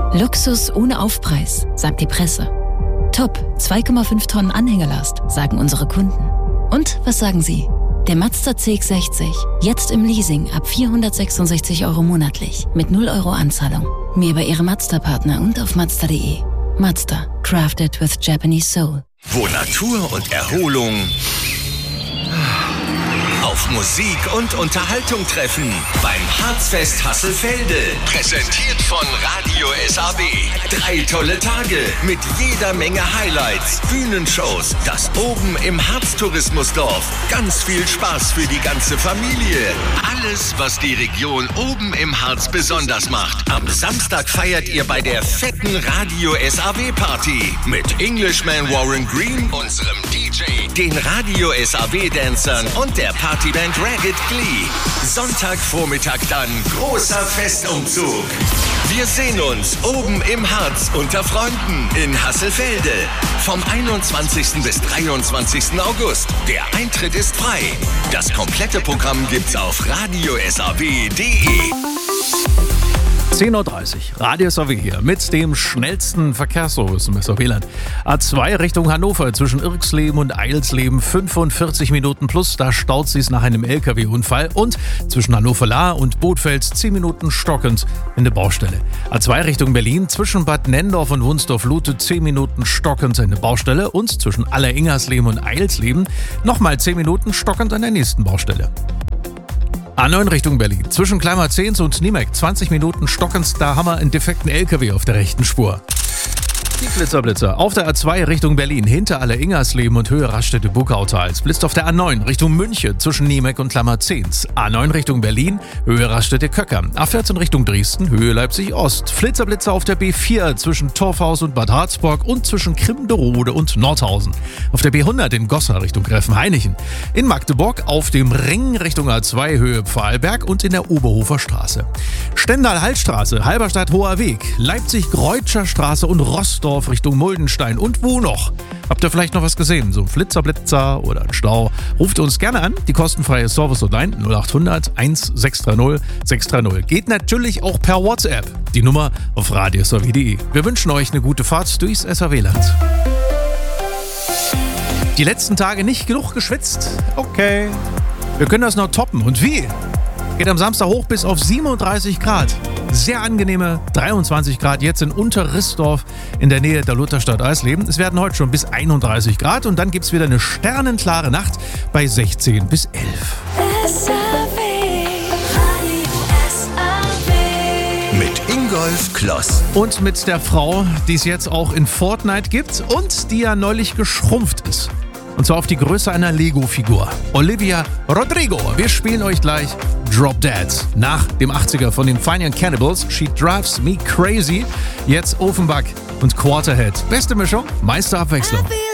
Luxus ohne Aufpreis, sagt die Presse. Top, 2,5 Tonnen Anhängelast, sagen unsere Kunden. Und was sagen Sie? Der Mazda CX-60, jetzt im Leasing ab 466 € monatlich, mit 0 € Anzahlung. Mehr bei Ihrem Mazda-Partner und auf Mazda.de. Mazda, crafted with Japanese soul. Wo Natur und Erholung auf Musik und Unterhaltung treffen. Beim Harzfest Hasselfelde. Präsentiert von Radio SAW. 3 tolle Tage mit jeder Menge Highlights, Bühnenshows, das Oben im Harztourismusdorf. Ganz viel Spaß für die ganze Familie. Alles, was die Region Oben im Harz besonders macht. Am Samstag feiert ihr bei der fetten Radio SAW Party mit Englishman Warren Green, unserem DJ, den Radio SAW Dancern und der Partyband Ragged Glee. Sonntagvormittag dann großer Festumzug. Wir sehen uns oben im Harz unter Freunden in Hasselfelde vom 21. bis 23. August. Der Eintritt ist frei. Das komplette Programm gibt's auf radiosaw.de. 10:30 Uhr, Radio SAW hier mit dem schnellsten Verkehrsservice im SAW-Land. A2 Richtung Hannover zwischen Irxleben und Eilsleben 45 Minuten plus, da staut sich's nach einem LKW-Unfall, und zwischen Hannover-Lahr und Bothfeld 10 Minuten stockend in der Baustelle. A2 Richtung Berlin zwischen Bad Nenndorf und Wunsdorf-Lute 10 Minuten stockend in der Baustelle, und zwischen Alleringersleben und Eilsleben nochmal 10 Minuten stockend an der nächsten Baustelle. A9 Richtung Berlin. Zwischen Kleinmarzens und Niemek 20 Minuten stockend, da haben wir einen defekten LKW auf der rechten Spur. Die Blitzerblitzer. Auf der A2 Richtung Berlin, hinter Alleringersleben und Höhe Raststätte-Buckautal. Blitzt auf der A9 Richtung München zwischen Niemek und Kleinmarzens. A9 Richtung Berlin, Höhe Raststätte-Köcker. A14 Richtung Dresden, Höhe Leipzig-Ost. Flitterblitzer auf der B4 zwischen Torfhaus und Bad Harzburg und zwischen Krimderode und Nordhausen. Auf der B100 in Goslar Richtung Gräfenhainichen. In Magdeburg auf dem Ring Richtung A2 Höhe Pfahlberg und in der Oberhofer Straße. Stendal-Hallstraße, Halberstadt-Hoher Weg, Leipzig-Greutscher Straße und Rostock Richtung Muldenstein. Und wo noch? Habt ihr vielleicht noch was gesehen? So ein Flitzer oder ein Stau? Ruft uns gerne an. Die kostenfreie Service-Hotline 0800 1630 630. Geht natürlich auch per WhatsApp. Die Nummer auf radiosaw.de. Wir wünschen euch eine gute Fahrt durchs SAW-Land. Die letzten Tage nicht genug geschwitzt? Okay. Wir können das noch toppen. Und wie? Geht am Samstag hoch bis auf 37 Grad. Sehr angenehme 23 Grad jetzt in Unterrissdorf in der Nähe der Lutherstadt Eisleben. Es werden heute schon bis 31 Grad und dann gibt es wieder eine sternenklare Nacht bei 16 bis 11. Mit Ingolf Kloss. Und mit der Frau, die es jetzt auch in Fortnite gibt und die ja neulich geschrumpft ist. Und zwar auf die Größe einer Lego-Figur. Olivia Rodrigo. Wir spielen euch gleich Drop Dead. Nach dem 80er von den Fine Young Cannibals, She Drives Me Crazy. Jetzt Offenbach und Quarterhead. Beste Mischung, meiste Abwechslung.